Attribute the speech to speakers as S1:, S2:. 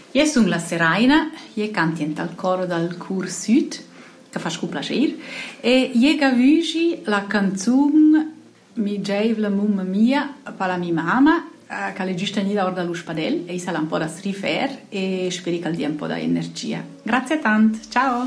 S1: Io sono la Seraina, io canto al coro del Cur Sud, che fa piacere, e io capisci la canzone Mi gave la mamma mia per la mia mamma, che è giusto da ora dallo spadel, e sarà un po' da strifare e spero che dia un po' di energia. Grazie tanto, ciao!